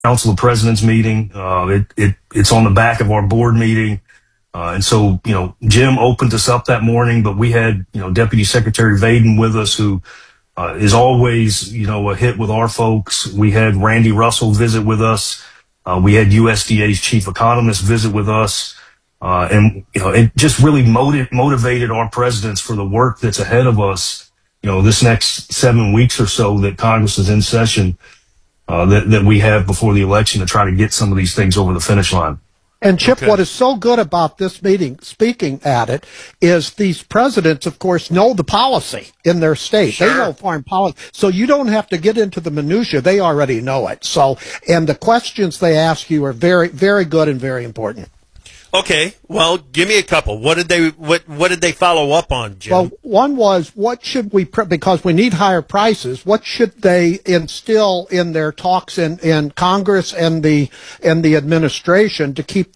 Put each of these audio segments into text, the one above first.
Council of Presidents meeting. It's on the back of our board meeting. And so, Jim opened us up that morning, but we had, Deputy Secretary Vaden with us, who is always, a hit with our folks. We had Randy Russell visit with us. We had USDA's chief economist visit with us. And it just really motivated our presidents for the work that's ahead of us, this next 7 weeks or so that Congress is in session, that we have before the election to try to get some of these things over the finish line. And Chip, what is so good about this meeting, speaking at it, is these presidents, of course, know the policy in their state. Sure. They know foreign policy. So you don't have to get into the minutia. They already know it. So, and the questions they ask you are very, very good and very important. Okay, well, give me a couple. What did they follow up on, Jim? Well, one was, what should we, because we need higher prices, what should they instill in their talks in Congress and the administration to keep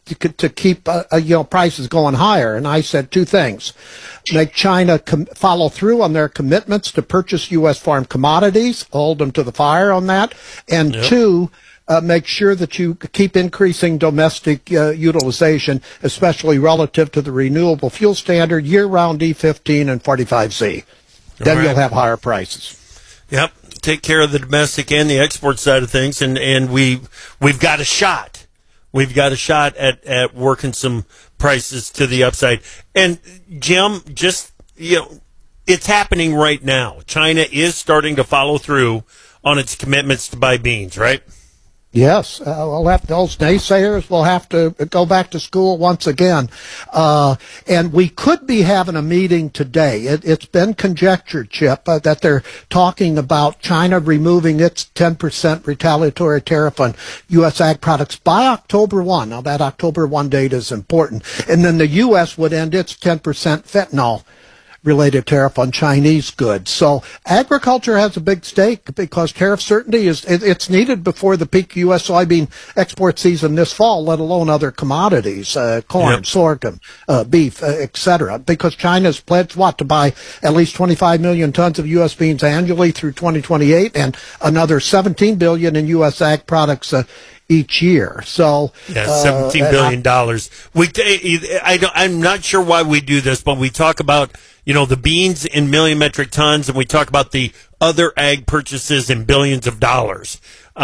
prices going higher? And I said two things: make China follow through on their commitments to purchase U.S. farm commodities, hold them to the fire on that, and two, make sure that you keep increasing domestic utilization, especially relative to the renewable fuel standard, year-round E15 and 45Z. Then you'll have higher prices. Yep. Take care of the domestic and the export side of things, and we've got a shot. We've got a shot at working some prices to the upside. And Jim, just it's happening right now. China is starting to follow through on its commitments to buy beans, right? Yes, those naysayers will have to go back to school once again. And we could be having a meeting today. It's been conjectured, Chip, that they're talking about China removing its 10% retaliatory tariff on U.S. ag products by October 1. Now, that October 1 date is important. And then the U.S. would end its 10% fentanyl related tariff on Chinese goods. So agriculture has a big stake because tariff certainty it's needed before the peak U.S. soybean export season this fall, let alone other commodities, corn, sorghum, beef, etc. Because China's pledged to buy at least 25 million tons of U.S. beans annually through 2028 and another 17 billion in U.S. ag products each year. So $17 billion. I'm not sure why we do this, but we talk about the beans in million metric tons, and we talk about the other ag purchases in billions of dollars.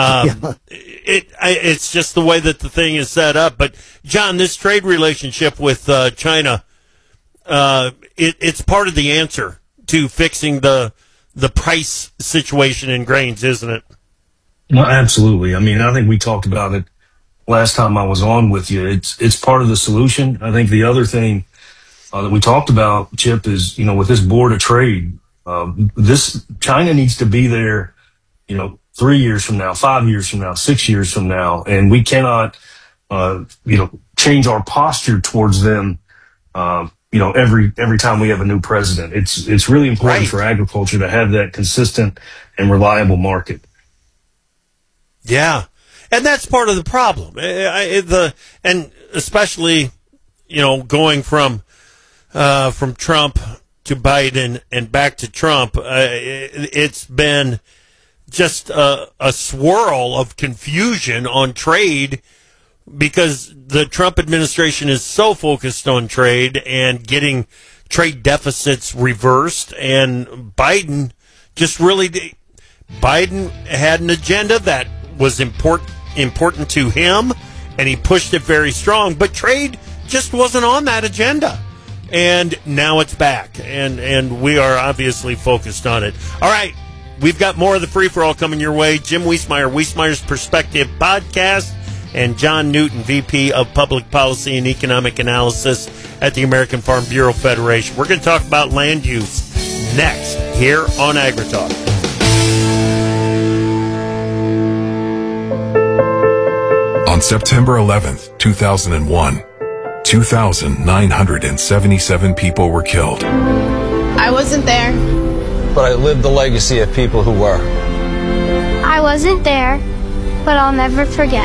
It's just the way that the thing is set up. But John, this trade relationship with China, it's part of the answer to fixing the price situation in grains, isn't it? No, absolutely. I mean, I think we talked about it last time I was on with you. It's part of the solution. I think the other thing that we talked about, Chip, is, with this board of trade, China needs to be there, 3 years from now, 5 years from now, 6 years from now. And we cannot, change our posture towards them, every time we have a new president. It's really important for agriculture to have that consistent and reliable market. Yeah, and that's part of the problem. And especially, going from Trump to Biden and back to Trump, it's been just a swirl of confusion on trade because the Trump administration is so focused on trade and getting trade deficits reversed, and Biden had an agenda that was important to him, and he pushed it very strong, but trade just wasn't on that agenda. And now it's back, and we are obviously focused on it. All right, we've got more of the free-for-all coming your way. Jim Wiesemeyer, Wiesemeyer's Perspective Podcast, and John Newton, VP of Public Policy and Economic Analysis at the American Farm Bureau Federation. We're going to talk about land use next here on AgriTalk. On September 11th, 2001, 2,977 people were killed. I wasn't there. But I lived the legacy of people who were. I wasn't there, but I'll never forget.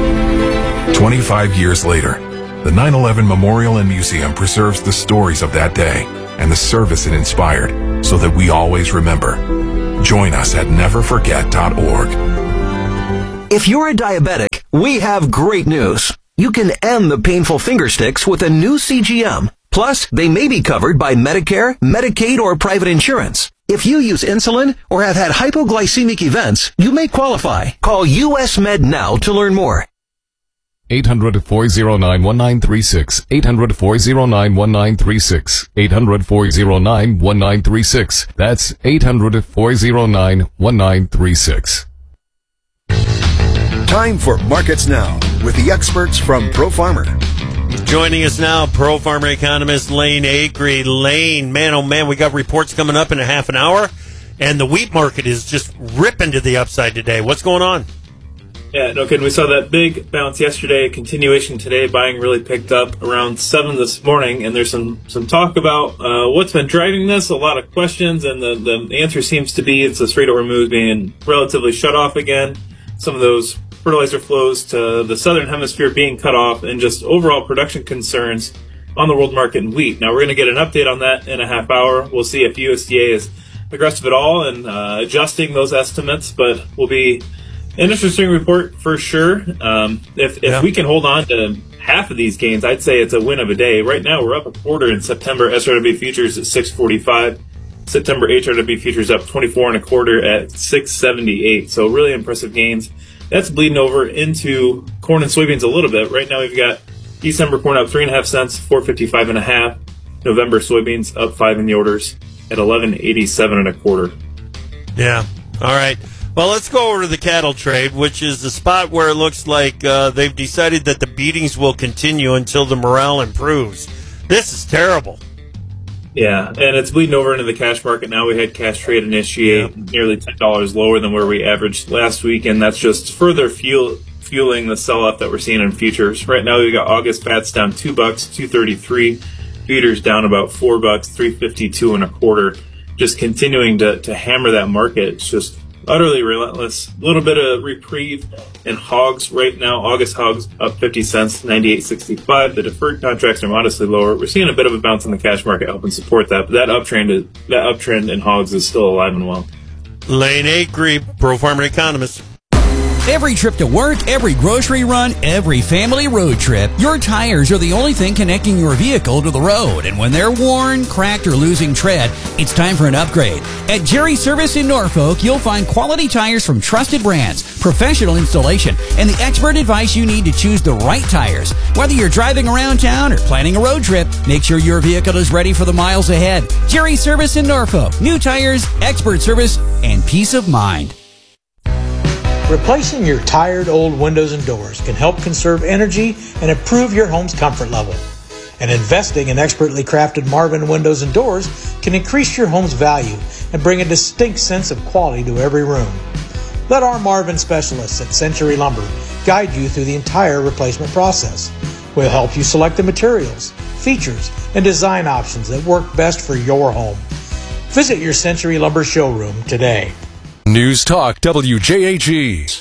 25 years later, the 9/11 Memorial and Museum preserves the stories of that day and the service it inspired so that we always remember. Join us at neverforget.org. If you're a diabetic, we have great news. You can end the painful finger sticks with a new CGM. Plus, they may be covered by Medicare, Medicaid, or private insurance. If you use insulin or have had hypoglycemic events, you may qualify. Call US Med now to learn more. 800-409-1936. 800-409-1936. 800-409-1936. That's 800-409-1936. Time for Markets Now with the experts from Pro Farmer. Joining us now, Pro Farmer economist Lane Acree. Lane, man, oh man, we got reports coming up in a half an hour, and the wheat market is just ripping to the upside today. What's going on? Yeah, no kidding. We saw that big bounce yesterday, continuation today. Buying really picked up around 7 this morning, and there's some talk about what's been driving this, a lot of questions, and the answer seems to be it's the Strait of Hormuz being relatively shut off again, some of those fertilizer flows to the southern hemisphere being cut off, and just overall production concerns on the world market in wheat. Now, we're going to get an update on that in a half hour. We'll see if USDA is aggressive at all and adjusting those estimates, but will be an interesting report for sure. If we can hold on to half of these gains, I'd say it's a win of a day. Right now, we're up a quarter in September. SRW futures at 645. September HRW futures up 24 and a quarter at 678. So really impressive gains. That's bleeding over into corn and soybeans a little bit. Right now, we've got December corn up 3.5 cents, 455 and a half. November soybeans up 5 in the orders at 1187 and a quarter. Yeah. All right. Well, let's go over to the cattle trade, which is the spot where it looks like they've decided that the beatings will continue until the morale improves. This is terrible. Yeah, and it's bleeding over into the cash market now. We had cash trade initiate nearly $10 lower than where we averaged last week, and that's just further fueling the sell-off that we're seeing in futures. Right now, we got August fats down $2, $2.33. Feeders down about $4, $3.52 and a quarter. Just continuing to hammer that market. It's just utterly relentless. A little bit of reprieve in hogs right now. August hogs up 50 cents, 98.65. The deferred contracts are modestly lower. We're seeing a bit of a bounce in the cash market helping support that, but that uptrend in hogs is still alive and well. Lane Acree, Pro Farmer economist. Every trip to work, every grocery run, every family road trip, your tires are the only thing connecting your vehicle to the road. And when they're worn, cracked, or losing tread, it's time for an upgrade. At Jerry Service in Norfolk, you'll find quality tires from trusted brands, professional installation, and the expert advice you need to choose the right tires. Whether you're driving around town or planning a road trip, make sure your vehicle is ready for the miles ahead. Jerry Service in Norfolk. New tires, expert service, and peace of mind. Replacing your tired old windows and doors can help conserve energy and improve your home's comfort level. And investing in expertly crafted Marvin windows and doors can increase your home's value and bring a distinct sense of quality to every room. Let our Marvin specialists at Century Lumber guide you through the entire replacement process. We'll help you select the materials, features, and design options that work best for your home. Visit your Century Lumber showroom today. News Talk WJAG.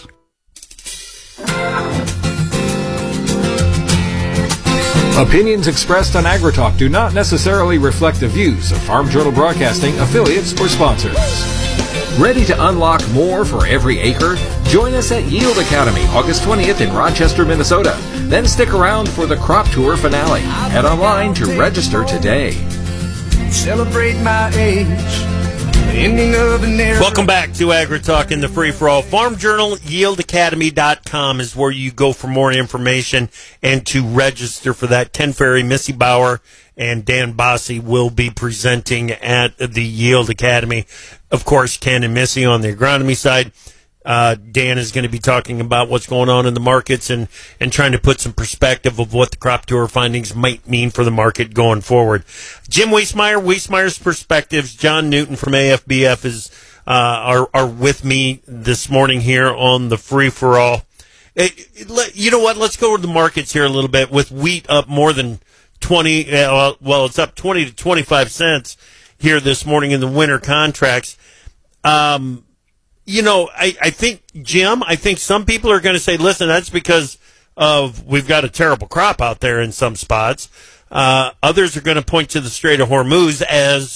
Opinions expressed on AgriTalk do not necessarily reflect the views of Farm Journal Broadcasting, affiliates, or sponsors. Ready to unlock more for every acre? Join us at Yield Academy, August 20th in Rochester, Minnesota. Then stick around for the Crop Tour finale. Head online to register today. Celebrate my age. Welcome back to AgriTalk in the free-for-all. Farm Journal, YieldAcademy.com is where you go for more information and to register for that. Ken Ferry, Missy Bauer, and Dan Bossi will be presenting at the Yield Academy. Of course, Ken and Missy on the agronomy side. Dan is going to be talking about what's going on in the markets and trying to put some perspective of what the Crop Tour findings might mean for the market going forward. Jim Wiesmeier's Perspectives, John Newton from AFBF is are with me this morning here on the free-for-all. You know what? Let's go over the markets here a little bit. With wheat up more than 20, it's up 20 to 25 cents here this morning in the winter contracts. You know, I think, Jim, some people are going to say, listen, that's because we've got a terrible crop out there in some spots. Others are going to point to the Strait of Hormuz as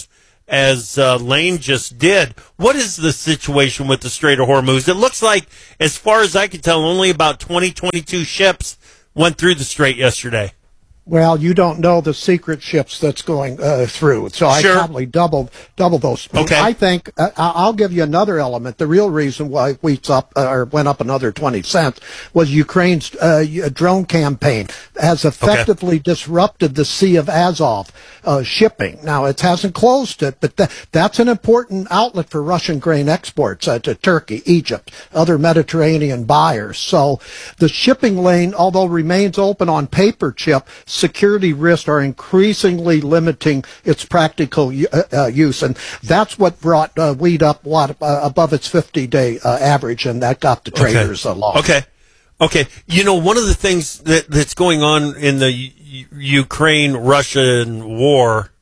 as Lane just did. What is the situation with the Strait of Hormuz? It looks like, as far as I can tell, only about 22 ships went through the strait yesterday. Well, you don't know the secret ships that's going through, so I probably double those. Okay. I think I'll give you another element. The real reason why wheat's up or went up another 20 cents was Ukraine's drone campaign has effectively disrupted the Sea of Azov shipping. Now, it hasn't closed it, but that's an important outlet for Russian grain exports to Turkey, Egypt, other Mediterranean buyers. So the shipping lane, although remains open on paper, Chip, security risks are increasingly limiting its practical use, and that's what brought wheat up above its 50-day average, and that got the traders along. Okay. You know, one of the things that's going on in the Ukraine-Russian war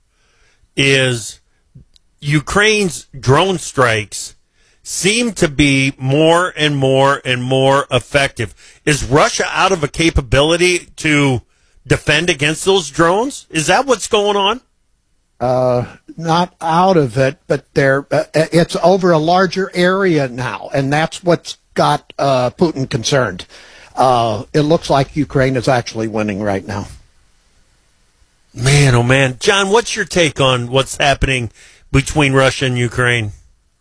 is Ukraine's drone strikes seem to be more and more and more effective. Is Russia out of a capability to defend against those drones? Is that what's going on? Not out of it, but it's over a larger area now, and that's what's got Putin concerned. It looks like Ukraine is actually winning right now. Man, oh man. John, what's your take on what's happening between Russia and Ukraine?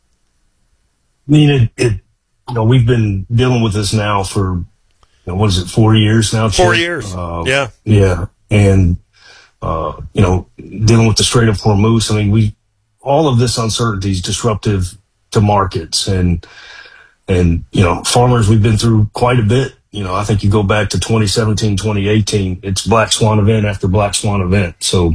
I mean, we've been dealing with this now for, what is it, 4 years now? 4 years. Yeah. Yeah. And, dealing with the Strait of Hormuz, I mean, all of this uncertainty is disruptive to markets and, farmers, we've been through quite a bit. I think you go back to 2017, 2018, it's black swan event after black swan event. So,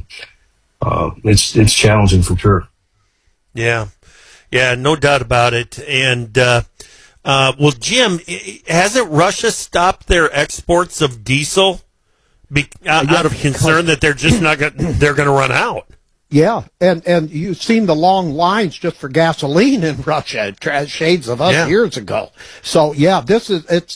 it's challenging for sure. Yeah. Yeah, no doubt about it. And, well, Jim, hasn't Russia stopped their exports of diesel out of concern that they're just they're going to run out? Yeah, and you've seen the long lines just for gasoline in Russia, shades of us years ago. So yeah, it's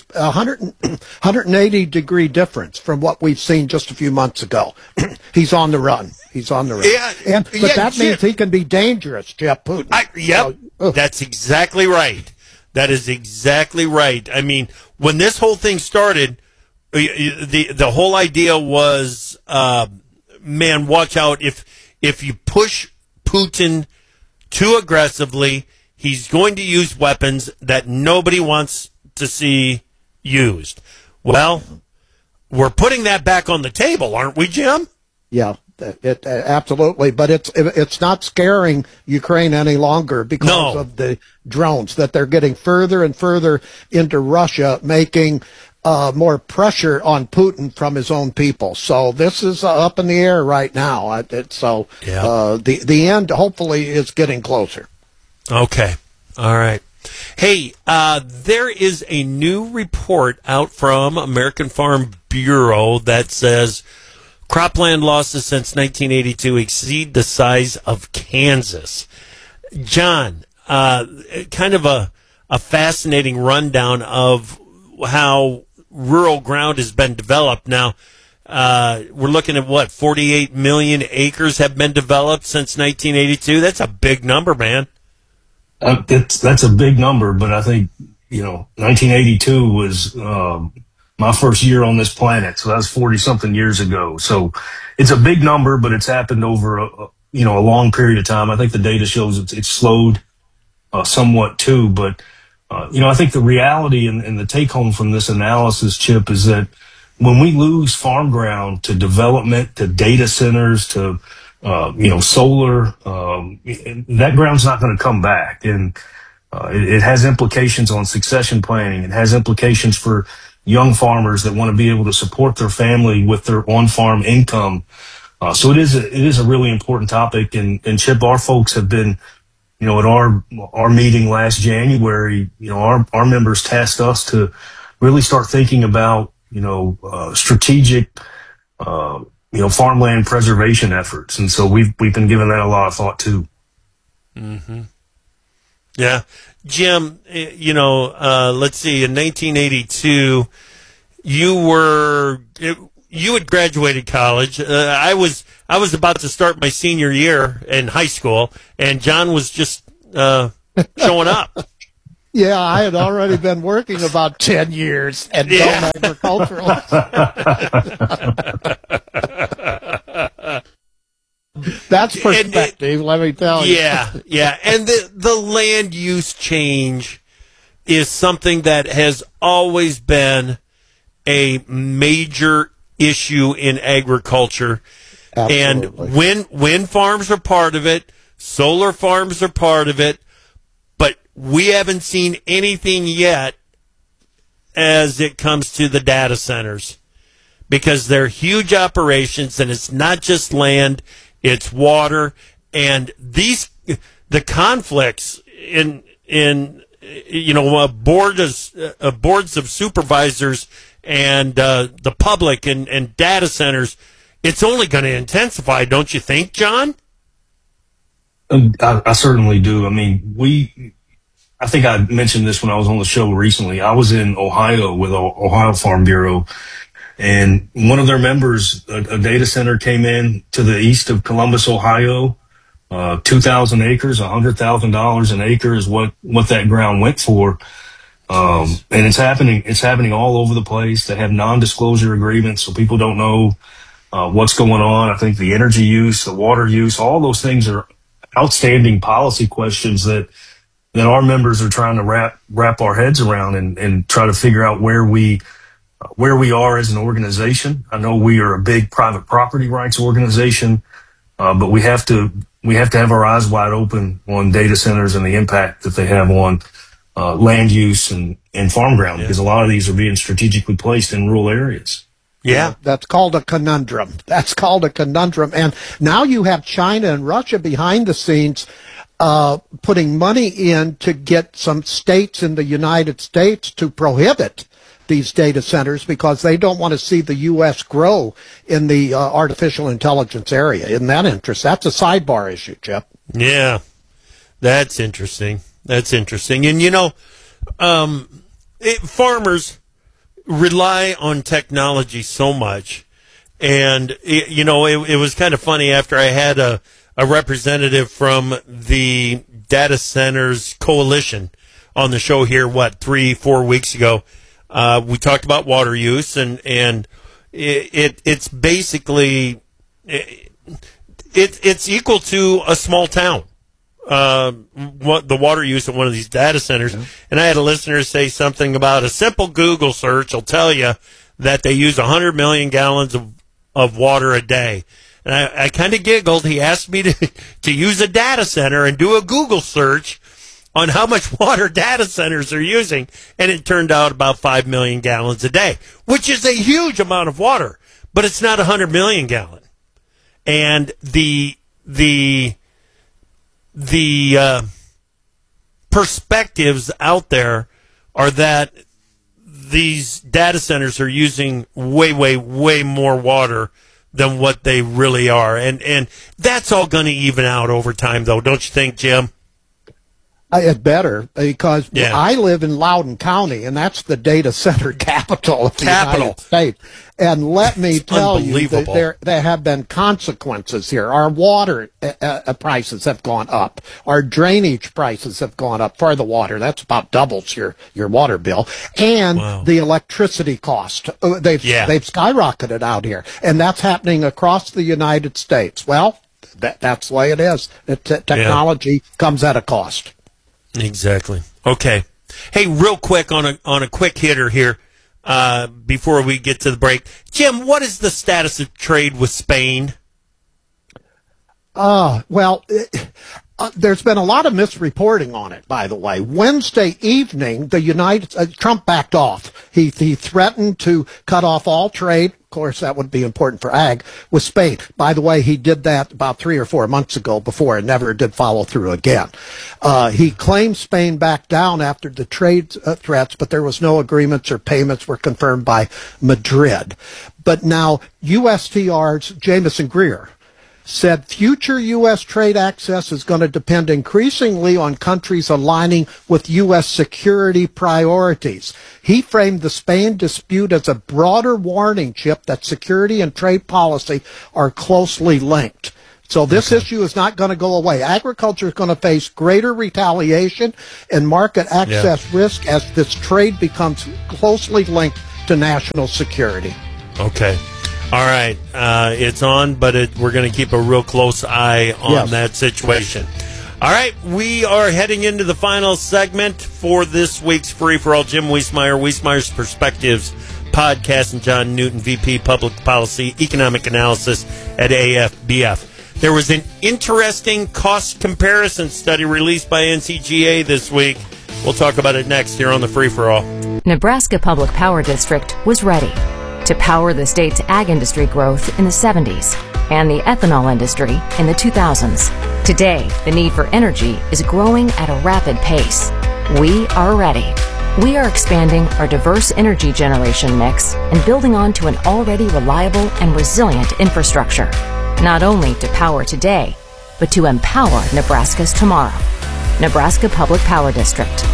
180 degree difference from what we've seen just a few months ago. He's on the run. Yeah, but that means he can be dangerous, Jeff Putin. That's exactly right. That is exactly right. I mean, when this whole thing started, the whole idea was, man, watch out. If you push Putin too aggressively, he's going to use weapons that nobody wants to see used. Well, we're putting that back on the table, aren't we, Jim? Yeah. Absolutely, but it's not scaring Ukraine any longer because of the drones that they're getting further and further into Russia, making more pressure on Putin from his own people. So this is up in the air right now. The end hopefully is getting closer. Okay, all right. Hey, there is a new report out from American Farm Bureau that says cropland losses since 1982 exceed the size of Kansas. John, kind of a fascinating rundown of how rural ground has been developed. Now, we're looking at 48 million acres have been developed since 1982. That's a big number, man. That's a big number, but I think, 1982 was my first year on this planet, so that was 40-something years ago. So it's a big number, but it's happened over a long period of time. I think the data shows it's slowed somewhat too, but I think the reality and the take home from this analysis, Chip, is that when we lose farm ground to development, to data centers, to solar, that ground's not going to come back, and it has implications on succession planning. It has implications for young farmers that want to be able to support their family with their on-farm income. So it is a really important topic. And Chip, our folks have been, at our meeting last January, our members tasked us to really start thinking about, strategic, farmland preservation efforts. And so we've been giving that a lot of thought too. Mm-hmm. Yeah. Jim, let's see, in 1982, you were you had graduated college. I was about to start my senior year in high school, and John was just showing up. Yeah, I had already been working about 10 years and done agricultural. That's perspective, let me tell you. Yeah. And the land use change is something that has always been a major issue in agriculture. Absolutely. And wind farms are part of it, solar farms are part of it, but we haven't seen anything yet as it comes to the data centers, because they're huge operations, and it's not just land, it's water, and the conflicts in boards of supervisors and the public and data centers, it's only going to intensify, don't you think, John? I certainly do. I mean, I think I mentioned this when I was on the show recently. I was in Ohio with Ohio Farm Bureau, and one of their members, a data center came in to the east of Columbus, Ohio, 2,000 acres, $100,000 an acre is what that ground went for. And it's happening all over the place. They have non-disclosure agreements, so people don't know what's going on. I think the energy use, the water use, all those things are outstanding policy questions that our members are trying to wrap our heads around and try to figure out where we are as an organization. I know we are a big private property rights organization, but we have to have our eyes wide open on data centers and the impact that they have on land use and farm ground, because a lot of these are being strategically placed in rural areas. Yeah. That's called a conundrum. And now you have China and Russia behind the scenes putting money in to get some states in the United States to prohibit these data centers because they don't want to see the U.S. grow in the artificial intelligence area. Isn't that interesting? That's a sidebar issue, Chip. Yeah, that's interesting. And, farmers rely on technology so much. And, it was kind of funny after I had a representative from the Data Centers Coalition on the show here, 3-4 weeks ago. We talked about water use, and it's basically it's equal to a small town. The water use at one of these data centers, and I had a listener say something about a simple Google search will tell you that they use 100 million gallons of water a day. And I kind of giggled. He asked me to use a data center and do a Google search on how much water data centers are using, and it turned out about 5 million gallons a day, which is a huge amount of water, but it's not 100 million gallon. And the perspectives out there are that these data centers are using way, way, way more water than what they really are. And that's all going to even out over time, though, don't you think, Jim? It better, because I live in Loudoun County, and that's the data center capital of the United States. And let me tell you that there have been consequences here. Our water prices have gone up. Our drainage prices have gone up for the water. That's about doubles your water bill. And the electricity cost. They've skyrocketed out here. And that's happening across the United States. Well, that's the way it is. Technology comes at a cost. Exactly. Okay. Hey, real quick on a quick hitter here before we get to the break. Jim, what is the status of trade with Spain? There's been a lot of misreporting on it, by the way. Wednesday evening, Trump backed off. He threatened to cut off all trade. Of course, that would be important for ag with Spain. By the way, he did that about 3 or 4 months ago before and never did follow through again. He claimed Spain backed down after the trade threats, but there was no agreements or payments were confirmed by Madrid. But now USTR's Jamison Greer said future U.S. trade access is going to depend increasingly on countries aligning with U.S. security priorities. He framed the Spain dispute as a broader warning, Chip, that security and trade policy are closely linked. So this issue is not going to go away. Agriculture is going to face greater retaliation and market access risk as this trade becomes closely linked to national security. Okay. All right. It's on, but we're going to keep a real close eye on that situation. All right. We are heading into the final segment for this week's Free for All. Jim Wiesmeyer, Wiesmeyer's Perspectives podcast, and John Newton, VP Public Policy Economic Analysis at AFBF. There was an interesting cost comparison study released by NCGA this week. We'll talk about it next here on the Free for All. Nebraska Public Power District was ready to power the state's ag industry growth in the 70s and the ethanol industry in the 2000s. Today, the need for energy is growing at a rapid pace. We are ready. We are expanding our diverse energy generation mix and building on to an already reliable and resilient infrastructure, not only to power today, but to empower Nebraska's tomorrow. Nebraska Public Power District.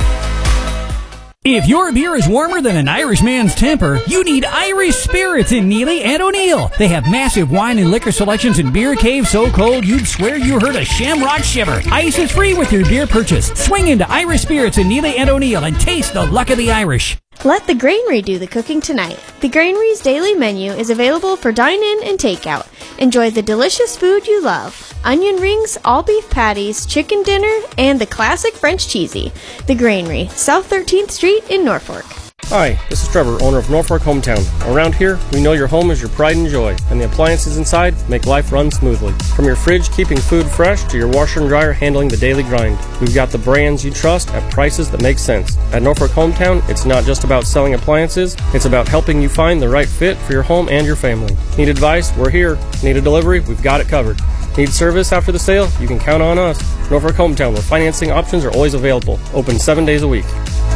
If your beer is warmer than an Irishman's temper, you need Irish Spirits in Neely and O'Neill. They have massive wine and liquor selections and beer caves so cold you'd swear you heard a shamrock shiver. Ice is free with your beer purchase. Swing into Irish Spirits in Neely and O'Neill and taste the luck of the Irish. Let the Granary do the cooking tonight. The Granary's daily menu is available for dine-in and takeout. Enjoy the delicious food you love. Onion rings, all beef patties, chicken dinner, and the classic French cheesy. The Granary, South 13th Street in Norfolk. Hi, this is Trevor, owner of Norfolk Hometown. Around here, we know your home is your pride and joy, and the appliances inside make life run smoothly. From your fridge keeping food fresh to your washer and dryer handling the daily grind, we've got the brands you trust at prices that make sense. At Norfolk Hometown, it's not just about selling appliances, it's about helping you find the right fit for your home and your family. Need advice? We're here. Need a delivery? We've got it covered. Need service after the sale? You can count on us. Norfolk Hometown, where financing options are always available. Open 7 days a week.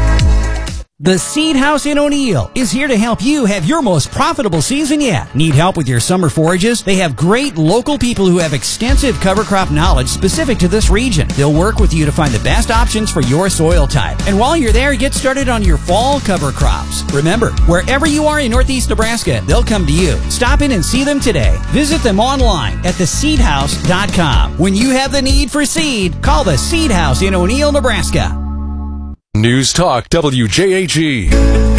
The Seed House in O'Neill is here to help you have your most profitable season yet. Need help with your summer forages? They have great local people who have extensive cover crop knowledge specific to this region. They'll work with you to find the best options for your soil type. And while you're there, get started on your fall cover crops. Remember, wherever you are in Northeast Nebraska, they'll come to you. Stop in and see them today. Visit them online at theseedhouse.com. When you have the need for seed, call the Seed House in O'Neill, Nebraska. News Talk WJAG.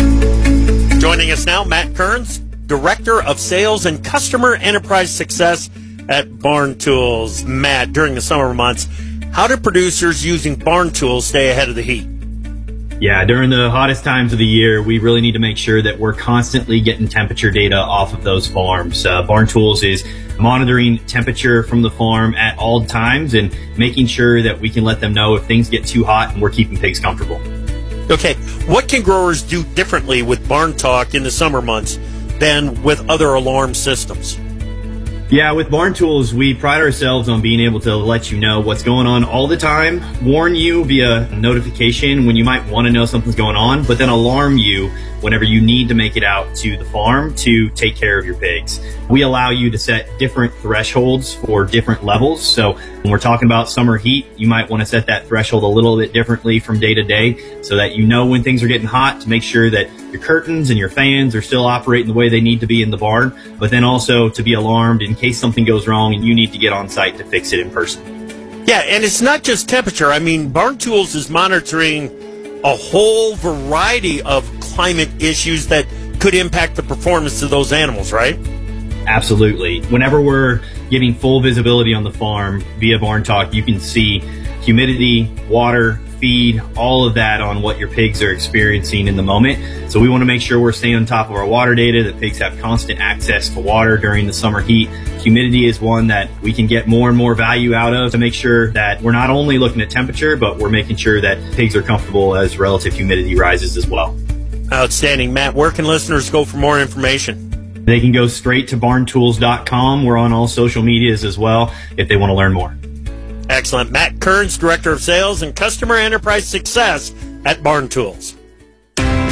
Joining us now, Matt Kearns, Director of Sales and Customer Enterprise Success at Barn Tools. Matt, during the summer months, how do producers using Barn Tools stay ahead of the heat? Yeah, during the hottest times of the year, we really need to make sure that we're constantly getting temperature data off of those farms. Barn Tools is monitoring temperature from the farm at all times and making sure that we can let them know if things get too hot and we're keeping pigs comfortable. Okay, what can growers do differently with Barn Talk in the summer months than with other alarm systems? Yeah, with Barn Tools, we pride ourselves on being able to let you know what's going on all the time, warn you via notification when you might want to know something's going on, but then alarm you whenever you need to make it out to the farm to take care of your pigs. We allow you to set different thresholds for different levels. So when we're talking about summer heat, you might want to set that threshold a little bit differently from day to day so that you know when things are getting hot to make sure that your curtains and your fans are still operating the way they need to be in the barn, but then also to be alarmed in case something goes wrong and you need to get on site to fix it in person. Yeah, and it's not just temperature. I mean, Barn Tools is monitoring a whole variety of climate issues that could impact the performance of those animals, right? Absolutely. Whenever we're giving full visibility on the farm via Barn Talk, you can see humidity, water, feed, all of that on what your pigs are experiencing in the moment. So we want to make sure we're staying on top of our water data, that pigs have constant access to water during the summer heat. Humidity is one that we can get more and more value out of to make sure that we're not only looking at temperature, but we're making sure that pigs are comfortable as relative humidity rises as well. Outstanding. Matt, where can listeners go for more information? They can go straight to barntools.com. We're on all social medias as well if they want to learn more. Excellent. Matt Kearns, Director of Sales and Customer Enterprise Success at Barn Tools.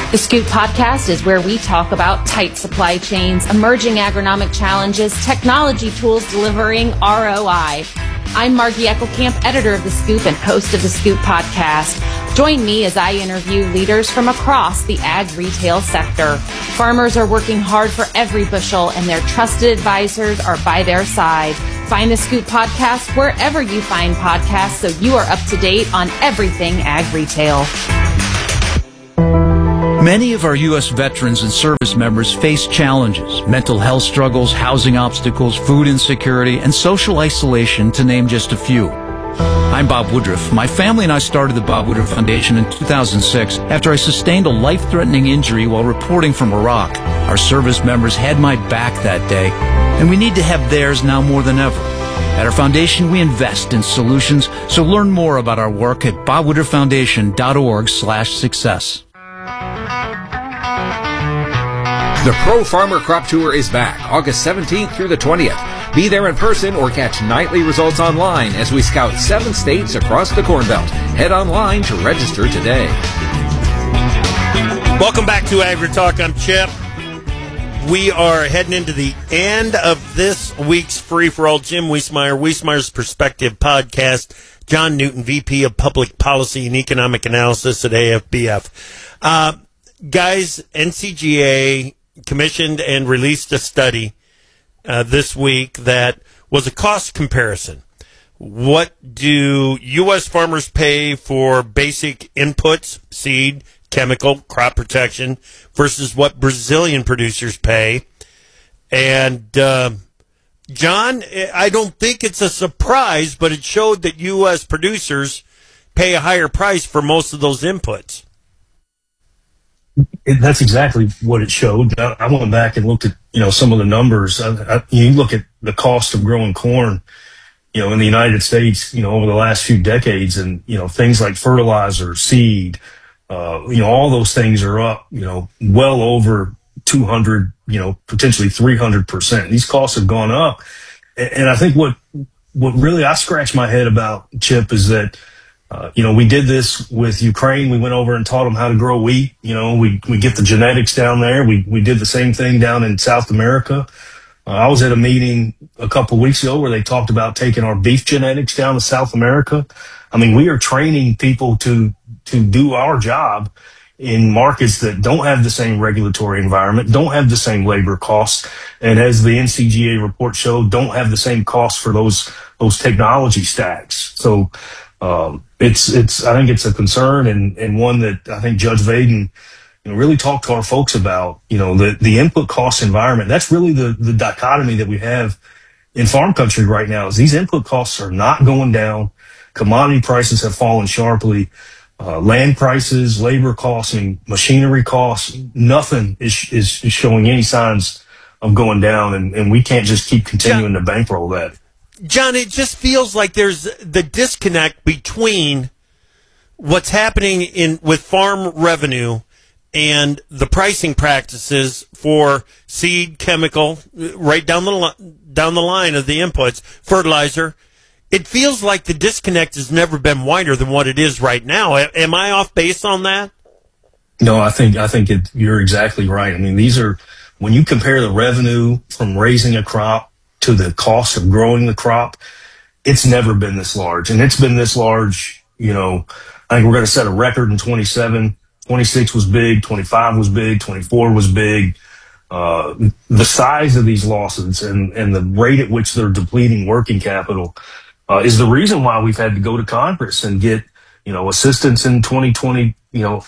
The Scoop Podcast is where we talk about tight supply chains, emerging agronomic challenges, technology tools delivering ROI. I'm Margie Eckelkamp, editor of The Scoop and host of The Scoop Podcast. Join me as I interview leaders from across the ag retail sector. Farmers are working hard for every bushel, and their trusted advisors are by their side. Find The Scoop Podcast wherever you find podcasts so you are up to date on everything ag retail. Many of our U.S. veterans and service members face challenges, mental health struggles, housing obstacles, food insecurity, and social isolation, to name just a few. I'm Bob Woodruff. My family and I started the Bob Woodruff Foundation in 2006 after I sustained a life-threatening injury while reporting from Iraq. Our service members had my back that day, and we need to have theirs now more than ever. At our foundation, we invest in solutions, so learn more about our work at bobwoodrufffoundation.org/success. The Pro Farmer Crop Tour is back August 17th through the 20th. Be there in person or catch nightly results online as we scout 7 states across the Corn Belt. Head online to register today. Welcome back to AgriTalk. I'm Chip. We are heading into the end of this week's free-for-all. Jim Wiesmeyer, Wiesmeyer's Perspective Podcast. John Newton, VP of Public Policy and Economic Analysis at AFBF. Guys, NCGA commissioned and released a study this week that was a cost comparison. What do U.S. farmers pay for basic inputs, seed, chemical, crop protection, versus what Brazilian producers pay? And, John, I don't think it's a surprise, but it showed that U.S. producers pay a higher price for most of those inputs. That's exactly what it showed. I went back and looked at, some of the numbers. You look at the cost of growing corn, in the United States, over the last few decades, and, things like fertilizer, seed, all those things are up, well over 200, potentially 300%. These costs have gone up. And I think what really I scratch my head about, Chip, is that, we did this with Ukraine. We went over and taught them how to grow wheat. We get the genetics down there. We did the same thing down in South America. I was at a meeting a couple of weeks ago where they talked about taking our beef genetics down to South America. I mean, we are training people to do our job in markets that don't have the same regulatory environment, don't have the same labor costs, and as the NCGA report showed, don't have the same costs for those technology stacks. So, I think it's a concern and one that I think Judge Vaden, really talked to our folks about, the input cost environment. That's really the dichotomy that we have in farm country right now is these input costs are not going down. Commodity prices have fallen sharply. Land prices, labor costs, and machinery costs, nothing is showing any signs of going down. And we can't just keep continuing to bankroll that. John, it just feels like there's the disconnect between what's happening with farm revenue and the pricing practices for seed, chemical, right down the line of the inputs, fertilizer. It feels like the disconnect has never been wider than what it is right now. Am I off base on that? No, I think you're exactly right. I mean, when you compare the revenue from raising a crop to the cost of growing the crop, it's never been this large. And it's been this large, I think we're going to set a record in 27. 26 was big, 25 was big, 24 was big. The size of these losses and the rate at which they're depleting working capital is the reason why we've had to go to Congress and get, assistance in 2020, the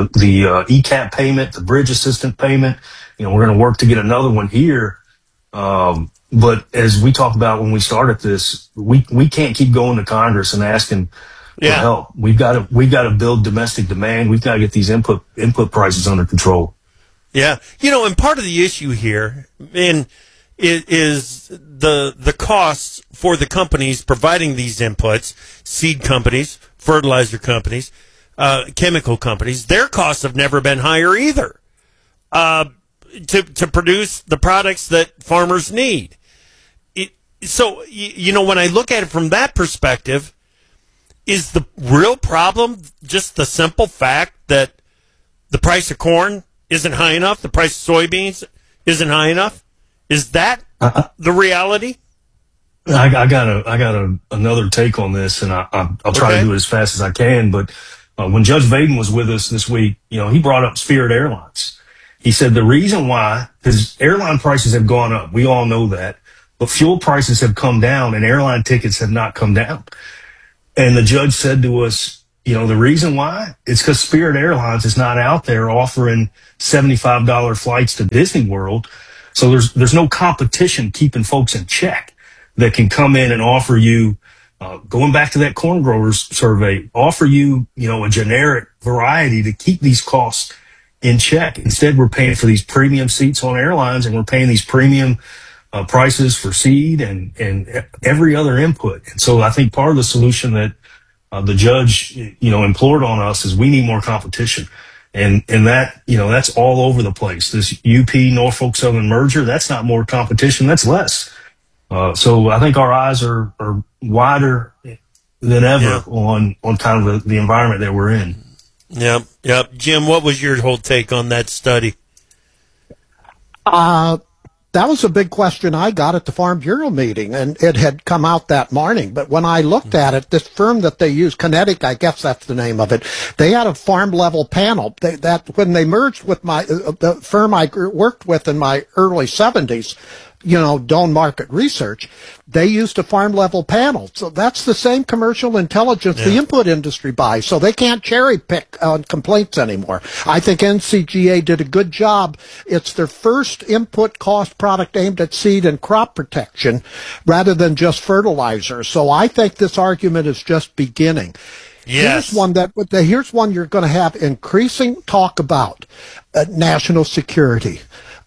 ECAP payment, the bridge assistance payment. We're going to work to get another one here. But as we talked about when we started this, we can't keep going to Congress and asking for help. We've got to build domestic demand. We've got to get these input prices under control. Yeah. And part of the issue here is the costs for the companies providing these inputs, seed companies, fertilizer companies, chemical companies. Their costs have never been higher either to produce the products that farmers need. So, when I look at it from that perspective, is the real problem just the simple fact that the price of corn isn't high enough, the price of soybeans isn't high enough. Is that the reality? I got another take on this, and I'll try to do it as fast as I can. But when Judge Vaden was with us this week, he brought up Spirit Airlines. He said the reason why, because airline prices have gone up, we all know that, but fuel prices have come down and airline tickets have not come down. And the judge said to us, the reason why, it's because Spirit Airlines is not out there offering $75 flights to Disney World. So there's no competition keeping folks in check that can come in and offer you, going back to that corn growers survey, offer you, a generic variety to keep these costs in check. Instead, we're paying for these premium seats on airlines, and we're paying these premium prices for seed and every other input. And so I think part of the solution that the judge, implored on us is we need more competition. And that, that's all over the place. This UP Norfolk Southern merger, that's not more competition, that's less. So I think our eyes are wider than ever on kind of the environment that we're in. Yep. Jim, what was your whole take on that study? That was a big question I got at the Farm Bureau meeting, and it had come out that morning. But when I looked at it, this firm that they use, Kinetic, I guess that's the name of it, they had a farm-level panel. When they merged with the firm I worked with in my early 70s, Doan Market Research, they used a farm-level panel. So that's the same commercial intelligence the input industry buys. So they can't cherry-pick on complaints anymore. I think NCGA did a good job. It's their first input cost product aimed at seed and crop protection rather than just fertilizer. So I think this argument is just beginning. Yes. Here's one you're going to have increasing talk about, national security.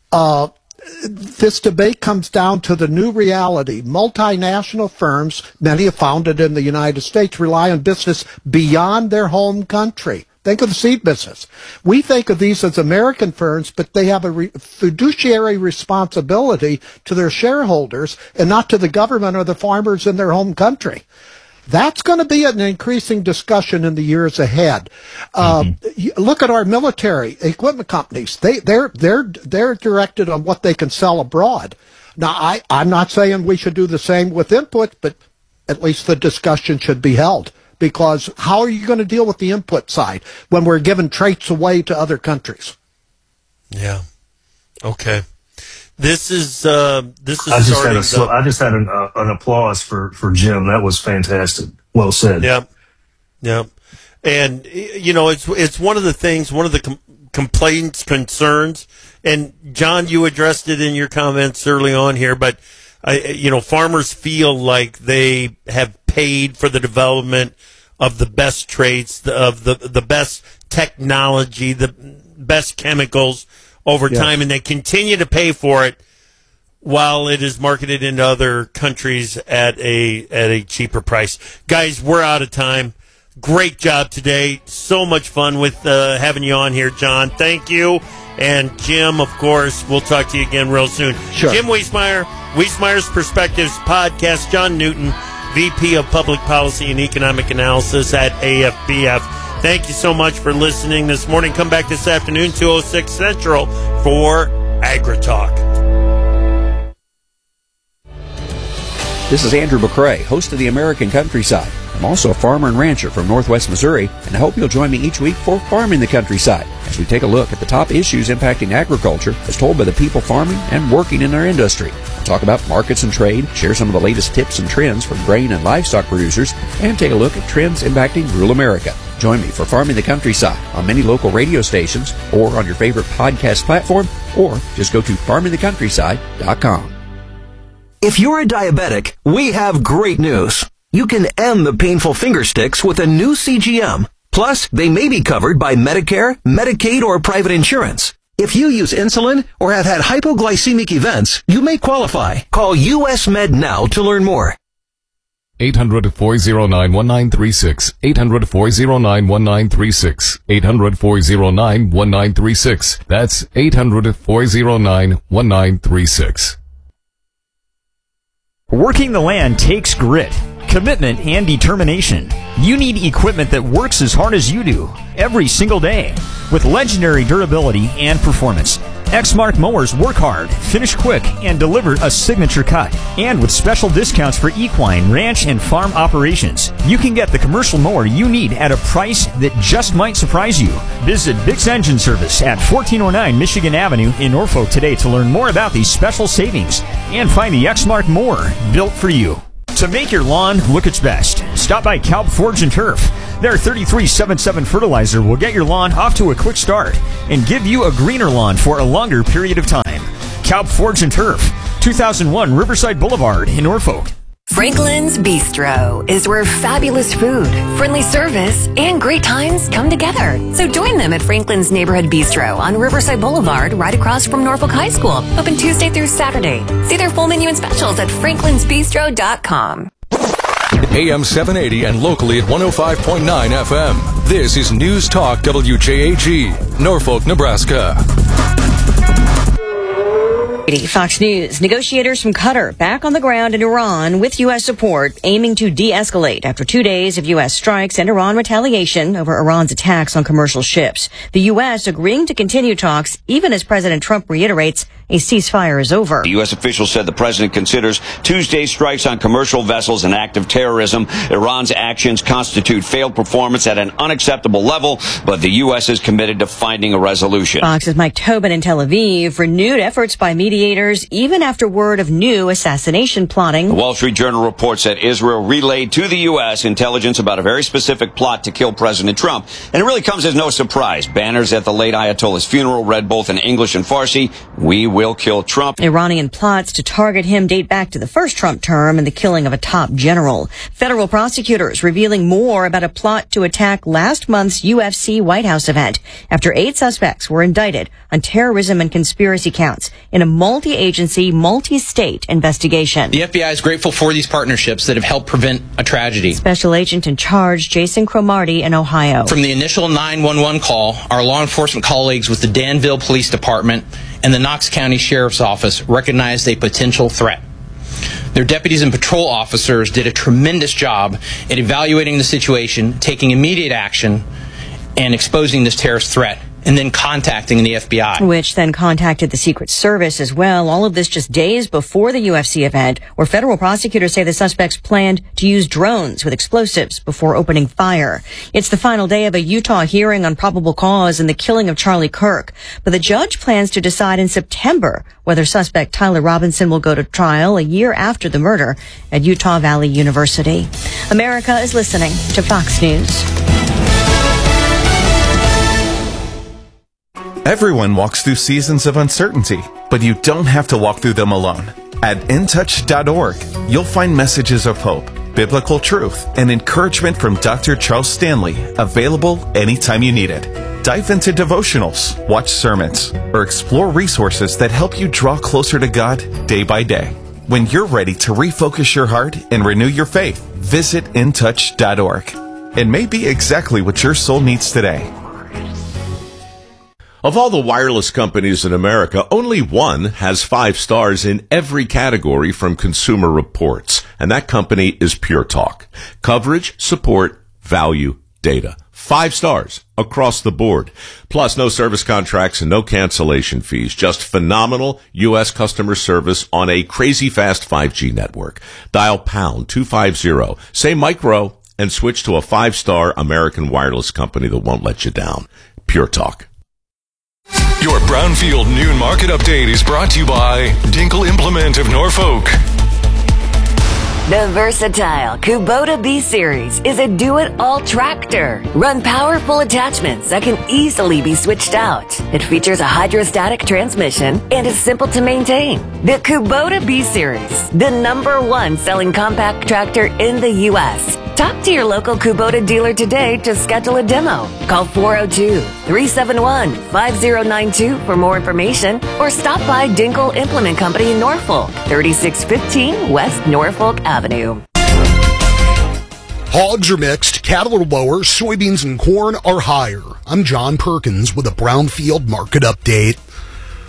This debate comes down to the new reality. Multinational firms, many are founded in the United States, rely on business beyond their home country. Think of the seed business. We think of these as American firms, but they have a fiduciary responsibility to their shareholders and not to the government or the farmers in their home country. That's going to be an increasing discussion in the years ahead. Look at our military equipment companies. They're directed on what they can sell abroad. Now, I'm not saying we should do the same with input, but at least the discussion should be held. Because how are you going to deal with the input side when we're giving traits away to other countries? Yeah. Okay. This is I just had an applause for Jim. That was fantastic. Well said. Yeah. And it's one of the things, one of the complaints, concerns, and John, you addressed it in your comments early on here, but farmers feel like they have paid for the development of the best traits, of the best technology, the best chemicals over time, and they continue to pay for it while it is marketed into other countries at a cheaper price. Guys, we're out of time. Great job today. So much fun with having you on here, John. Thank you. And Jim, of course, we'll talk to you again real soon. Sure. Jim Wiesemeyer, Wiesemeyer's Perspectives Podcast, John Newton, VP of Public Policy and Economic Analysis at AFBF. Thank you so much for listening this morning. Come back this afternoon, 2:06 Central, for AgriTalk. This is Andrew McCrae, host of The American Countryside. I'm also a farmer and rancher from Northwest Missouri, and I hope you'll join me each week for Farming the Countryside, as we take a look at the top issues impacting agriculture as told by the people farming and working in our industry. We'll talk about markets and trade, share some of the latest tips and trends from grain and livestock producers, and take a look at trends impacting rural America. Join me for Farming the Countryside on many local radio stations or on your favorite podcast platform, or just go to farmingthecountryside.com. If you're a diabetic, we have great news. You can end the painful finger sticks with a new CGM. Plus, they may be covered by Medicare, Medicaid, or private insurance. If you use insulin or have had hypoglycemic events, you may qualify. Call US Med now to learn more. 800-409-1936. 800-409-1936. 800-409-1936. That's 800-409-1936. Working the land takes grit, commitment, and determination. You need equipment that works as hard as you do, every single day, with legendary durability and performance. Exmark mowers work hard, finish quick, and deliver a signature cut. And with special discounts for equine, ranch, and farm operations, you can get the commercial mower you need at a price that just might surprise you. Visit Bix Engine Service at 1409 Michigan Avenue in Norfolk today to learn more about these special savings and find the Exmark mower built for you. To make your lawn look its best, stop by Kalb Forge and Turf. Their 3377 fertilizer will get your lawn off to a quick start and give you a greener lawn for a longer period of time. Kalb Forge and Turf, 2001 Riverside Boulevard in Norfolk. Franklin's Bistro is where fabulous food, friendly service, and great times come together. So join them at Franklin's Neighborhood Bistro on Riverside Boulevard, right across from Norfolk High School. Open Tuesday through Saturday. See their full menu and specials at franklinsbistro.com. AM 780 and locally at 105.9 FM. This is News Talk WJAG, Norfolk, Nebraska. Fox News. Negotiators from Qatar back on the ground in Iran with U.S. support, aiming to de-escalate after 2 days of U.S. strikes and Iran retaliation over Iran's attacks on commercial ships. The U.S. agreeing to continue talks even as President Trump reiterates a ceasefire is over. The U.S. official said the president considers Tuesday's strikes on commercial vessels an act of terrorism. Iran's actions constitute failed performance at an unacceptable level, but the U.S. is committed to finding a resolution. Fox's Mike Tobin in Tel Aviv. Renewed efforts by mediators even after word of new assassination plotting. The Wall Street Journal reports that Israel relayed to the U.S. intelligence about a very specific plot to kill President Trump. And it really comes as no surprise. Banners at the late Ayatollah's funeral read both in English and Farsi, "We will kill Trump." Iranian plots to target him date back to the first Trump term and the killing of a top general. Federal prosecutors revealing more about a plot to attack last month's UFC White House event after 8 suspects were indicted on terrorism and conspiracy counts in a multi-agency, multi-state investigation. The FBI is grateful for these partnerships that have helped prevent a tragedy. Special agent in charge Jason Cromartie in Ohio. From the initial 911 call, our law enforcement colleagues with the Danville Police Department and the Knox County Sheriff's Office recognized a potential threat. Their deputies and patrol officers did a tremendous job at evaluating the situation, taking immediate action, and exposing this terrorist threat, and then contacting the FBI. Which then contacted the Secret Service as well. All of this just days before the UFC event, where federal prosecutors say the suspects planned to use drones with explosives before opening fire. It's the final day of a Utah hearing on probable cause in the killing of Charlie Kirk. But the judge plans to decide in September whether suspect Tyler Robinson will go to trial a year after the murder at Utah Valley University. America is listening to Fox News. Everyone walks through seasons of uncertainty, but you don't have to walk through them alone. At intouch.org, you'll find messages of hope, biblical truth, and encouragement from Dr. Charles Stanley, available anytime you need it. Dive into devotionals, watch sermons, or explore resources that help you draw closer to God day by day. When you're ready to refocus your heart and renew your faith, visit intouch.org. It may be exactly what your soul needs today. Of all the wireless companies in America, only one has 5 stars in every category from Consumer Reports, and that company is Pure Talk. Coverage, support, value, data. 5 stars across the board. Plus, no service contracts and no cancellation fees. Just phenomenal U.S. customer service on a crazy fast 5G network. Dial pound 250, say micro, and switch to a 5-star American wireless company that won't let you down. Pure Talk. Your Brownfield Noon Market Update is brought to you by Dinkle Implement of Norfolk. The versatile Kubota B-Series is a do-it-all tractor. Run powerful attachments that can easily be switched out. It features a hydrostatic transmission and is simple to maintain. The Kubota B-Series, the #1 selling compact tractor in the U.S. Talk to your local Kubota dealer today to schedule a demo. Call 402-371-5092 for more information or stop by Dinkle Implement Company in Norfolk, 3615 West Norfolk Avenue. Hogs are mixed, cattle are lower, soybeans and corn are higher. I'm John Perkins with a Brownfield Market Update. Speaking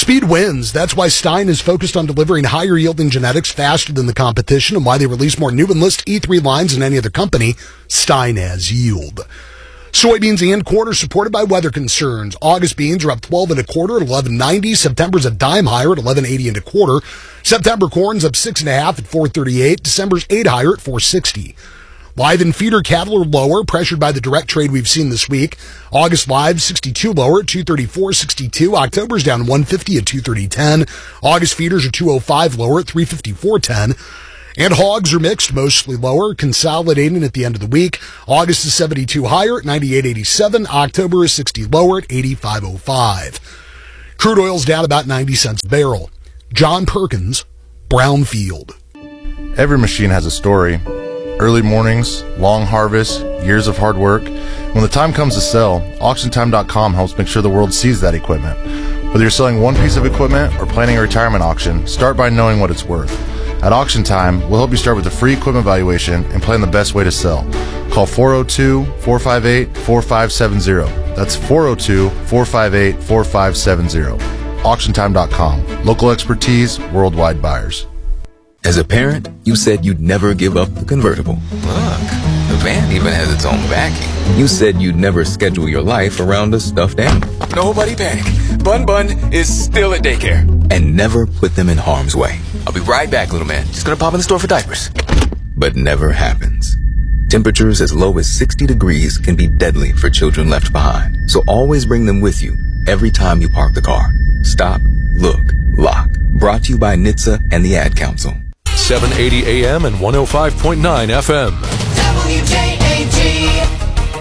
Speed wins. That's why Stein is focused on delivering higher yielding genetics faster than the competition and why they release more new Enlist E3 lines than any other company. Stein has yield. Soybeans and corn are supported by weather concerns. August beans are up 12 1/4 at 11.90. September's a dime higher at 11.80 1/4. September corn's up 6.5 at 4.38. December's 8 higher at 4.60. Live and feeder cattle are lower, pressured by the direct trade we've seen this week. August live 62 lower at 234.62. October's down 150 at 230.10. August feeders are 205 lower at 354.10. And hogs are mixed, mostly lower, consolidating at the end of the week. August is 72 higher at 98.87. October is 60 lower at 85.05. Crude oil's down about 90 cents a barrel. John Perkins, Brownfield. Every machine has a story. Early mornings, long harvests, years of hard work. When the time comes to sell, AuctionTime.com helps make sure the world sees that equipment. Whether you're selling one piece of equipment or planning a retirement auction, start by knowing what it's worth. At Auction Time, we'll help you start with a free equipment valuation and plan the best way to sell. Call 402-458-4570. That's 402-458-4570. AuctionTime.com. Local expertise, worldwide buyers. As a parent, you said you'd never give up the convertible. Look, the van even has its own backing. You said you'd never schedule your life around a stuffed animal. Nobody panic. Bun Bun is still at daycare. And never put them in harm's way. I'll be right back, little man. Just gonna pop in the store for diapers. But never happens. Temperatures as low as 60 degrees can be deadly for children left behind. So always bring them with you every time you park the car. Stop, look, lock. Brought to you by NHTSA and the Ad Council. 780 AM and 105.9 FM. WJAG.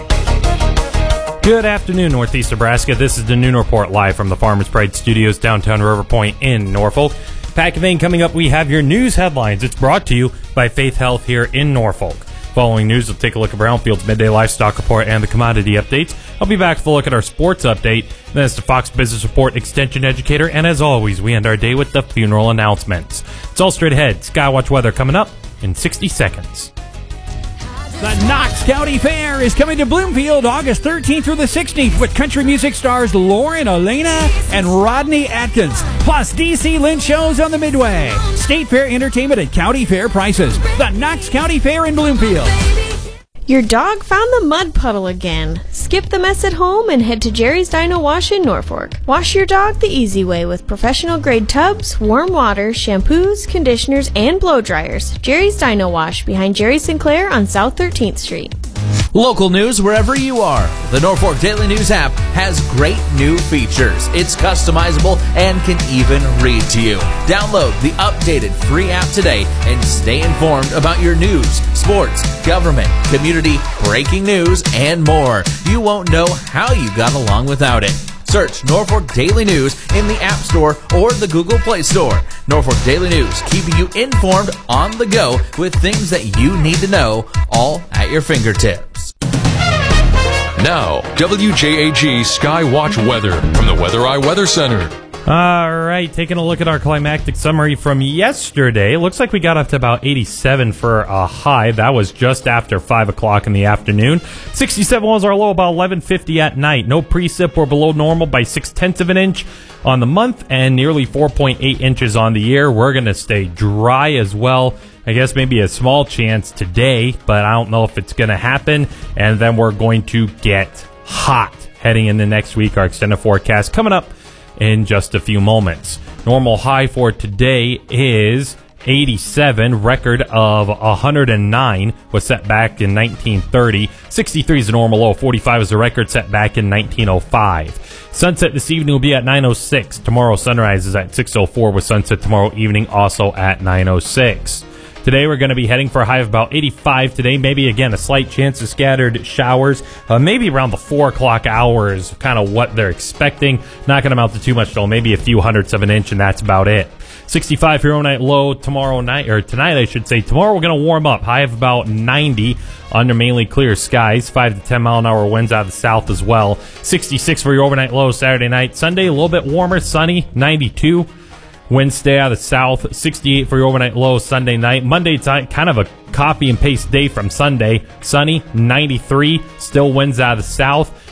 Good afternoon, Northeast Nebraska. This is the Noon Report live from the Farmers Pride Studios, downtown River Point in Norfolk. Pack of Vein coming up, we have your news headlines. It's brought to you by Faith Health here in Norfolk. Following news, we'll take a look at Brownfield's midday livestock report and the commodity updates. I'll be back with a look at our sports update. Then it's the Fox Business Report extension educator. And as always, we end our day with the funeral announcements. It's all straight ahead. Skywatch weather coming up in 60 seconds. The Knox County Fair is coming to Bloomfield August 13th through the 16th with country music stars Lauren Elena and Rodney Atkins, plus DC Lynch shows on the Midway. State Fair entertainment at county fair prices. The Knox County Fair in Bloomfield. Your dog found the mud puddle again. Skip the mess at home and head to Jerry's Dino Wash in Norfolk. Wash your dog the easy way with professional-grade tubs, warm water, shampoos, conditioners, and blow dryers. Jerry's Dino Wash behind Jerry Sinclair on South 13th Street. Local news wherever you are. The Norfolk Daily News app has great new features. It's customizable and can even read to you. Download the updated free app today and stay informed about your news, sports, government, community, breaking news, and more. You won't know how you got along without it. Search Norfolk Daily News in the App Store or the Google Play Store. Norfolk Daily News, keeping you informed on the go with things that you need to know, all at your fingertips. Now, WJAG Skywatch weather from the Weather Eye Weather Center. All right, taking a look at our climactic summary from yesterday. It looks like we got up to about 87 for a high. That was just after 5 o'clock in the afternoon. 67 was our low, about 11:50 at night. No precip or below normal by 0.6 of an inch on the month and nearly 4.8 inches on the year. We're going to stay dry as well. I guess maybe a small chance today, but I don't know if it's going to happen. And then we're going to get hot heading into next week. Our extended forecast coming up in just a few moments. Normal high for today is 87. Record of 109 was set back in 1930. 63 is the normal low. 45 is the record set back in 1905. Sunset this evening will be at 9:06. Tomorrow sunrise is at 6:04 with sunset tomorrow evening also at 9:06. Today we're going to be heading for a high of about 85 today. Maybe, again, a slight chance of scattered showers. Maybe around the 4 o'clock hour is kind of what they're expecting. Not going to amount to too much, though. Maybe a few hundredths of an inch, and that's about it. 65 here overnight low tomorrow night, or tonight, I should say. Tomorrow we're going to warm up. High of about 90 under mainly clear skies. 5 to 10 mile an hour winds out of the south as well. 66 for your overnight low Saturday night. Sunday, a little bit warmer, sunny, 92. Wednesday out of the south, 68 for your overnight low Sunday night. Monday, kind of a copy and paste day from Sunday. Sunny, 93. Still winds out of the south.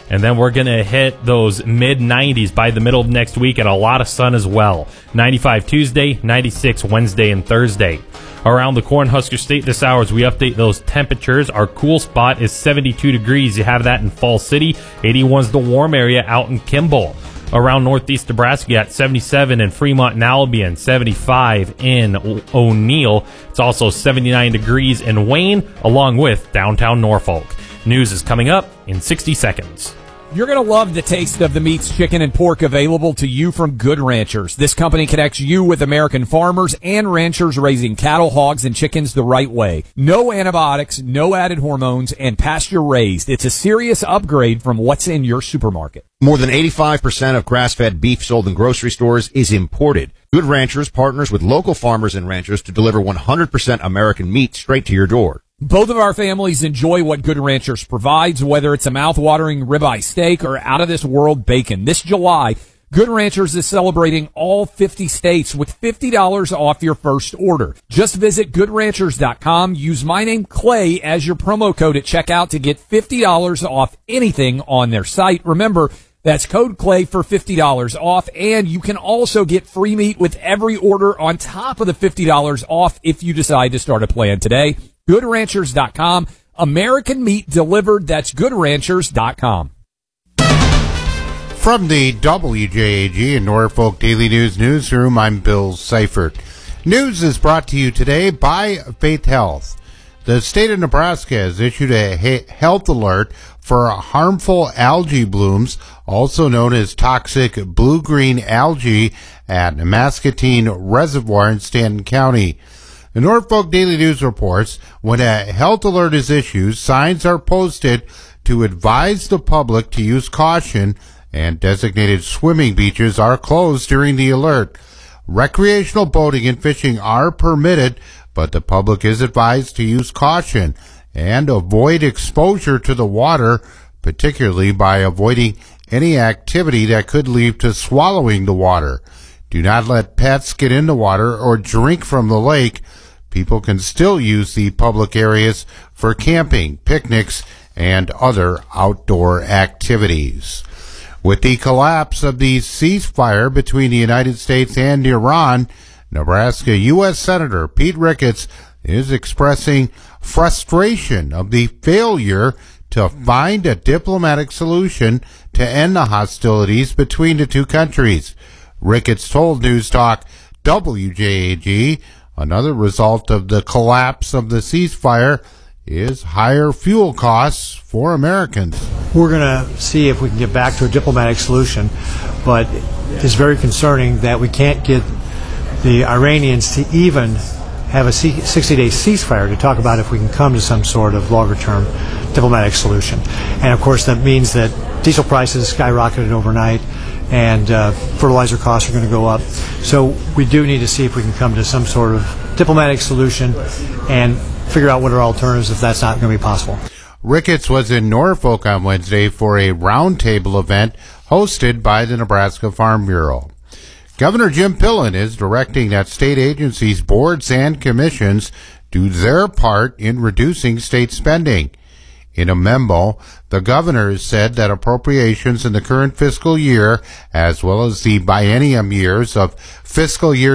And then we're going to hit those mid-90s by the middle of next week and a lot of sun as well. 95 Tuesday, 96 Wednesday and Thursday. Around the Cornhusker State this hour as we update those temperatures. Our cool spot is 72 degrees. You have that in Fall City. 81's the warm area out in Kimball. Around northeast Nebraska, you got 77 in Fremont and Albion, 75 in O'Neill. It's also 79 degrees in Wayne, along with downtown Norfolk. News is coming up in 60 seconds. You're going to love the taste of the meats, chicken, and pork available to you from Good Ranchers. This company connects you with American farmers and ranchers raising cattle, hogs, and chickens the right way. No antibiotics, no added hormones, and pasture raised. It's a serious upgrade from what's in your supermarket. More than 85% of grass-fed beef sold in grocery stores is imported. Good Ranchers partners with local farmers and ranchers to deliver 100% American meat straight to your door. Both of our families enjoy what Good Ranchers provides, whether it's a mouth-watering ribeye steak or out-of-this-world bacon. This July, Good Ranchers is celebrating all 50 states with $50 off your first order. Just visit GoodRanchers.com. Use my name, Clay, as your promo code at checkout to get $50 off anything on their site. Remember, that's code Clay for $50 off, and you can also get free meat with every order on top of the $50 off if you decide to start a plan today. GoodRanchers.com. American meat delivered. That's GoodRanchers.com. From the WJAG and Norfolk Daily News Newsroom, I'm Bill Seifert. News is brought to you today by Faith Health. The state of Nebraska has issued a health alert for harmful algae blooms, also known as toxic blue-green algae, at Muscatine Reservoir in Stanton County. The Norfolk Daily News reports when a health alert is issued, signs are posted to advise the public to use caution, and designated swimming beaches are closed during the alert. Recreational boating and fishing are permitted, but the public is advised to use caution and avoid exposure to the water, particularly by avoiding any activity that could lead to swallowing the water. Do not let pets get in the water or drink from the lake. People can still use the public areas for camping, picnics, and other outdoor activities. With the collapse of the ceasefire between the United States and Iran, Nebraska U.S. Senator Pete Ricketts is expressing frustration of the failure to find a diplomatic solution to end the hostilities between the two countries. Ricketts told News Talk WJAG another result of the collapse of the ceasefire is higher fuel costs for Americans. We're going to see if we can get back to a diplomatic solution, but it's very concerning that we can't get the Iranians to even have a 60-day ceasefire to talk about if we can come to some sort of longer-term diplomatic solution. And, of course, that means that diesel prices skyrocketed overnight and fertilizer costs are going to go up. So we do need to see if we can come to some sort of diplomatic solution and figure out what are alternatives if that's not going to be possible. Ricketts was in Norfolk on Wednesday for a roundtable event hosted by the Nebraska Farm Bureau. Governor Jim Pillen is directing that state agencies, boards, and commissions do their part in reducing state spending. In a memo, the governor said that appropriations in the current fiscal year, as well as the biennium years of fiscal year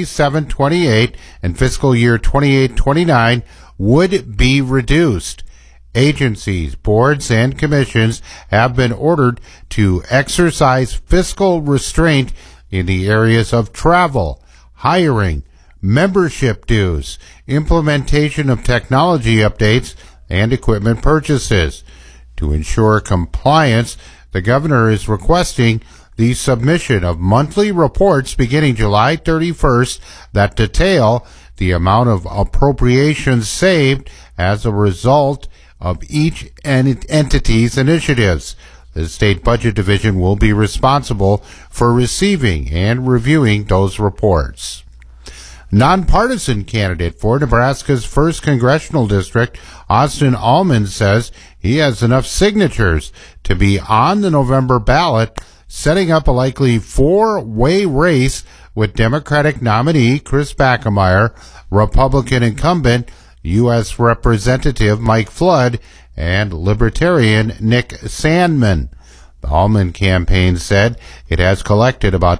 27-28 and fiscal year 28-29, would be reduced. Agencies, boards, and commissions have been ordered to exercise fiscal restraint in the areas of travel, hiring, membership dues, implementation of technology updates, and equipment purchases. To ensure compliance, the governor is requesting the submission of monthly reports beginning July 31st that detail the amount of appropriations saved as a result of each entity's initiatives. The State Budget Division will be responsible for receiving and reviewing those reports. Nonpartisan candidate for Nebraska's 1st Congressional District, Austin Allman, says he has enough signatures to be on the November ballot, setting up a likely 4-way race with Democratic nominee Chris Backemeyer, Republican incumbent U.S. Representative Mike Flood, and Libertarian Nick Sandman. The Almond campaign said it has collected about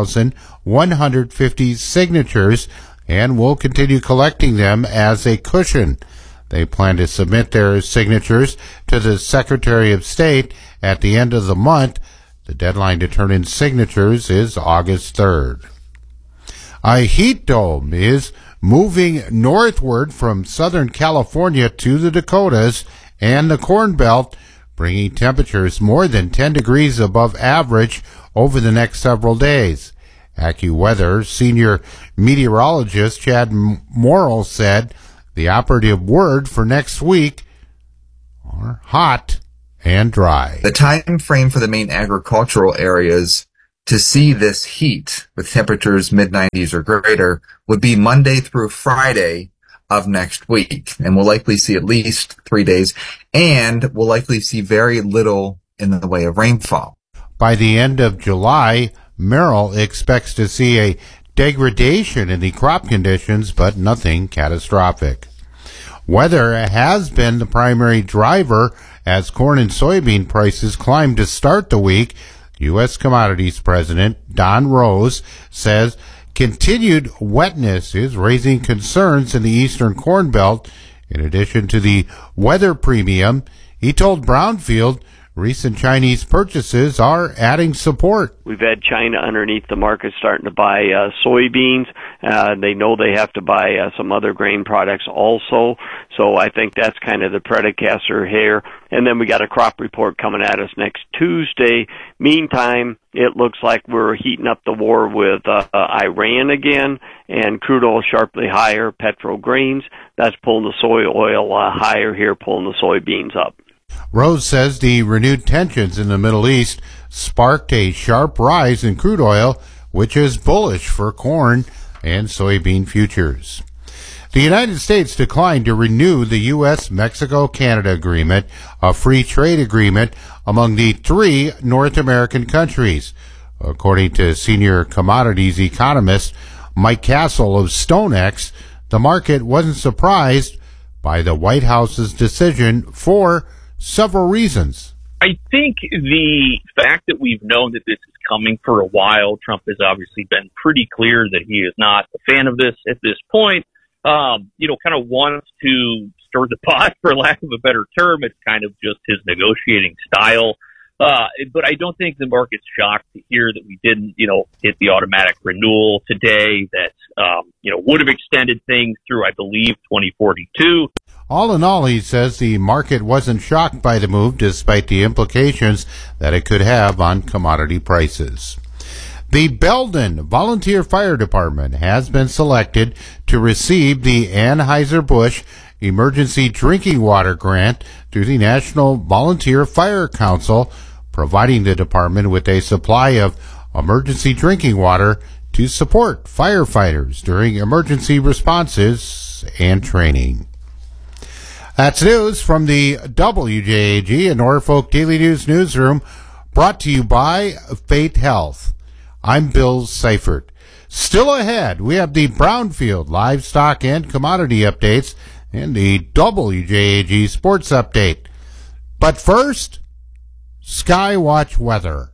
2,150 signatures and will continue collecting them as a cushion. They plan to submit their signatures to the Secretary of State at the end of the month. The deadline to turn in signatures is August 3rd. A heat dome is moving northward from Southern California to the Dakotas and the Corn Belt, bringing temperatures more than 10 degrees above average over the next several days. AccuWeather senior meteorologist Chad Morrill said the operative word for next week are hot and dry. The time frame for the main agricultural areas to see this heat with temperatures mid-90s or greater would be Monday through Friday of next week. And we'll likely see at least 3 days, and we'll likely see very little in the way of rainfall. By the end of July, Merrill expects to see a degradation in the crop conditions, but nothing catastrophic. Weather has been the primary driver as corn and soybean prices climbed to start the week. U.S. Commodities President Don Rose says continued wetness is raising concerns in the eastern Corn Belt. In addition to the weather premium, he told Brownfield recent Chinese purchases are adding support. We've had China underneath the market starting to buy soybeans. They know they have to buy some other grain products also. So I think that's kind of the predicator here. And then we got a crop report coming at us next Tuesday. Meantime, it looks like we're heating up the war with Iran again, and crude oil sharply higher, petro grains. That's pulling the soy oil higher here, pulling the soybeans up. Rose says the renewed tensions in the Middle East sparked a sharp rise in crude oil, which is bullish for corn and soybean futures. The United States declined to renew the U.S.-Mexico-Canada agreement, a free trade agreement among the three North American countries. According to senior commodities economist Mike Castle of StoneX, the market wasn't surprised by the White House's decision for several reasons. I think the fact that we've known that this is coming for a while, Trump has obviously been pretty clear that he is not a fan of this at this point, kind of wants to stir the pot, for lack of a better term. It's kind of just his negotiating style. But I don't think the market's shocked to hear that we didn't, hit the automatic renewal today that, would have extended things through, I believe, 2042. All in all, he says the market wasn't shocked by the move despite the implications that it could have on commodity prices. The Belden Volunteer Fire Department has been selected to receive the Anheuser-Busch Emergency Drinking Water Grant through the National Volunteer Fire Council, providing the department with a supply of emergency drinking water to support firefighters during emergency responses and training. That's news from the WJAG and Norfolk Daily News newsroom, brought to you by Faith Health. I'm Bill Seifert. Still ahead, we have the Brownfield livestock and commodity updates and the WJAG sports update. But first, Skywatch weather.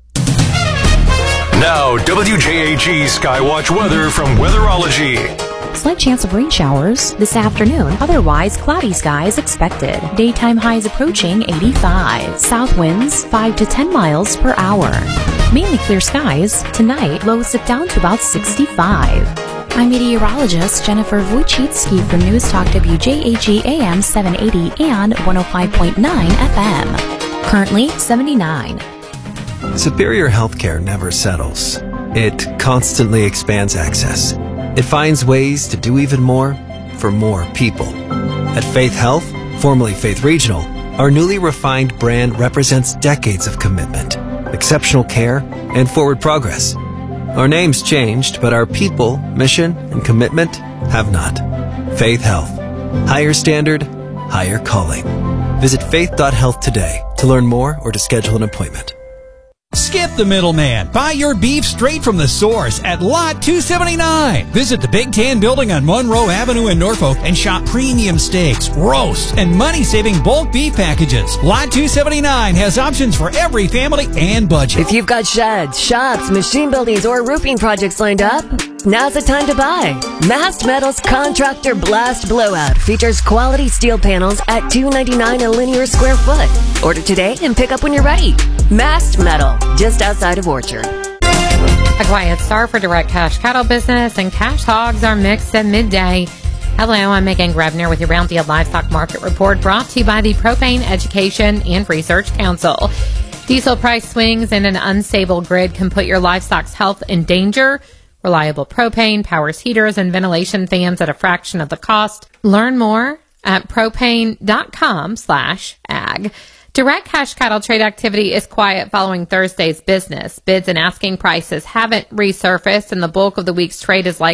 Now, WJAG Skywatch weather from Weatherology. Slight chance of rain showers this afternoon. Otherwise, cloudy skies expected. Daytime highs approaching 85. South winds 5 to 10 miles per hour. Mainly clear skies. Tonight, lows dip down to about 65. I'm meteorologist Jennifer Wojcicki from News Talk WJAG AM 780 and 105.9 FM. Currently 79. Superior healthcare never settles. It constantly expands access. It finds ways to do even more for more people. At Faith Health, formerly Faith Regional, our newly refined brand represents decades of commitment, exceptional care, and forward progress. Our name's changed, but our people, mission, and commitment have not. Faith Health. Higher standard, higher calling. Visit faith.health today to learn more or to schedule an appointment. Skip the middleman. Buy your beef straight from the source at Lot 279. Visit the Big Tan Building on Monroe Avenue in Norfolk and shop premium steaks, roasts, and money-saving bulk beef packages. Lot 279 has options for every family and budget. If you've got sheds, shops, machine buildings, or roofing projects lined up, now's the time to buy. Mast Metal's Contractor Blast Blowout features quality steel panels at $2.99 a linear square foot. Order today and pick up when you're ready. Mast Metal, just outside of Orchard. A quiet start for direct cash cattle business, and cash hogs are mixed at midday. Hello, I'm Megan Grevner with your Brownfield Livestock Market Report, brought to you by the Propane Education and Research Council. Diesel price swings and an unstable grid can put your livestock's health in danger. Reliable propane powers heaters and ventilation fans at a fraction of the cost. Learn more at propane.com/ag. Direct cash cattle trade activity is quiet following Thursday's business. Bids and asking prices haven't resurfaced, and the bulk of the week's trade is likely